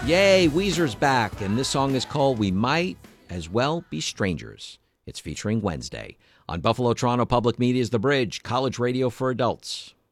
Yay, Weezer's back, and this song is called We Might As Well Be Strangers. It's featuring Wednesday on Buffalo Toronto Public Media's The Bridge, college radio for adults.